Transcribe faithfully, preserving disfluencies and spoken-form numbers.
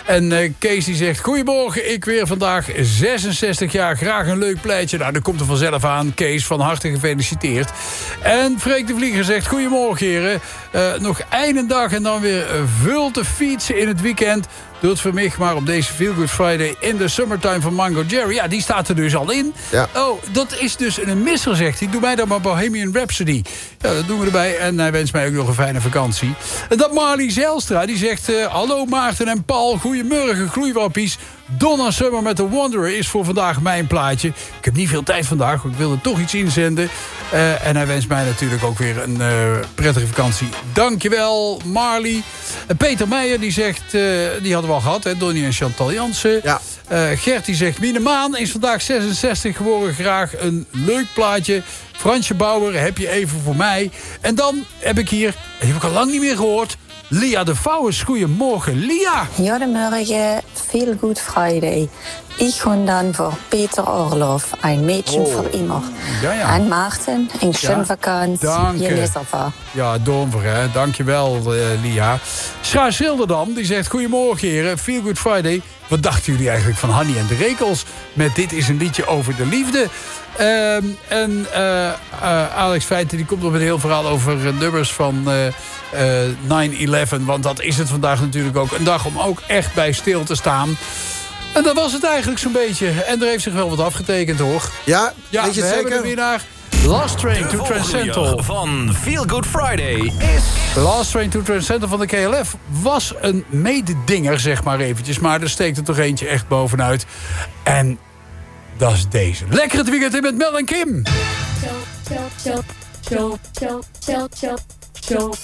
En uh, Kees die zegt... Goedemorgen, ik weer vandaag zesenzestig jaar. Graag een leuk pleitje. Nou, dat komt er vanzelf aan. Kees, van harte gefeliciteerd. En Freek de Vlieger zegt... Goedemorgen, heren. Uh, nog één dag en dan weer veel te fietsen in het weekend. Doe het voor mij maar op deze Feel Good Friday in the Summertime van Mango Jerry. Ja, die staat er dus al in. Ja. Oh, dat is dus een misser, zegt hij. Doe mij dan maar Bohemian Rhapsody. Ja, dat doen we erbij. En hij wenst mij ook nog een fijne vakantie. En dat Marlie Zijlstra, die zegt... Uh, Hallo Maarten en Paul, goedemorgen, gloeiwappies. Donna Summer met The Wanderer is voor vandaag mijn plaatje. Ik heb niet veel tijd vandaag, ik wilde toch iets inzenden. Uh, en hij wenst mij natuurlijk ook weer een uh, prettige vakantie. Dankjewel, Marlie. Uh, Peter Meijer, die zegt... Uh, die hadden we al gehad, hè, Donnie en Chantal Jansen. Ja. Uh, Gert, die zegt... Mine Maan is vandaag zesenzestig geworden. Graag een leuk plaatje. Fransje Bauer, heb je even voor mij. En dan heb ik hier... Die heb ik al lang niet meer gehoord... Lia de Vouwens, goedemorgen. Lia! Goedemorgen, Feel Good Friday. Ich und dann für Peter Orloff, ein Mädchen oh. für immer. Ja, ja. En Maarten, een schöne ja. vakantie. Dank je. Ja, donver, hè. Dankjewel, uh, Lia. Scha Schilderdam, die zegt... Goedemorgen, heren. Feel Good Friday. Wat dachten jullie eigenlijk van Hanny en de Rekels? Met Dit is een liedje over de liefde. Uh, en uh, uh, Alex Feiten, die komt nog met een heel verhaal over uh, nummers van... Uh, Uh, nine eleven, want dat is het vandaag natuurlijk ook. Een dag om ook echt bij stil te staan. En dat was het eigenlijk zo'n beetje. En er heeft zich wel wat afgetekend, hoor. Ja, ja weet je we het hebben zeker? er weer naar Last Train de to Transcendental. Van Feel Good Friday is... Last Train to Transcendental van de K L F was een mededinger, zeg maar eventjes. Maar er steekt er toch eentje echt bovenuit. En dat is deze. Lekker het weekend in met Mel en Kim. Chill, chill, chill, chill, chill, chill, chill, chill.